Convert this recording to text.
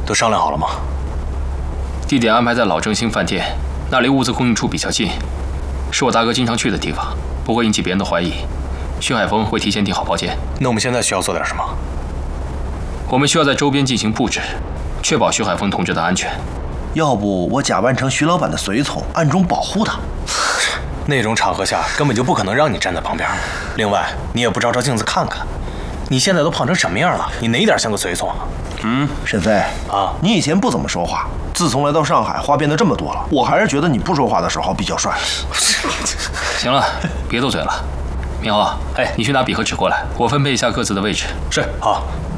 都商量好了吗？ 地点安排在老正兴饭店，那离物资供应处比较近，是我大哥经常去的地方，不会引起别人的怀疑。徐海峰会提前订好包间。 那我们现在需要做点什么？ 我们需要在周边进行布置，确保徐海峰同志的安全。 要不我假扮成徐老板的随从，暗中保护他。 那种场合下根本就不可能让你站在旁边。另外，你也不照照镜子看看，你现在都胖成什么样了？你哪一点像个随从啊？ 沈飞啊， 你以前不怎么说话，自从来到上海，话变得这么多了，我还是觉得你不说话的时候比较帅。 行了，别斗嘴了。明豪，哎，你去拿笔和纸过来，我分配一下各自的位置。 是，好。